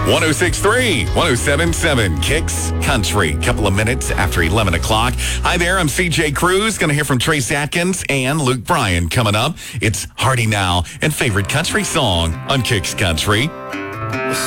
106.3, 107.7, Kicks Country. Couple of minutes after 11 o'clock. Hi there, I'm CJ Cruz. Going to hear from Trace Atkins and Luke Bryan coming up. It's Hardy Now and favorite country song on Kicks Country.